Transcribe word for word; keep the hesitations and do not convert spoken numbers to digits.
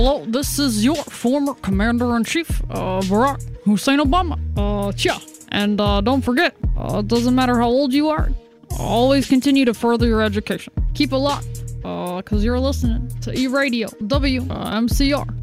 hello, this is your former Commander-in-Chief, uh, Barack Hussein Obama. Uh, yeah. And uh, don't forget, uh, it doesn't matter how old you are, always continue to further your education. Keep it locked, uh, because you're listening to E-Radio, W M C R.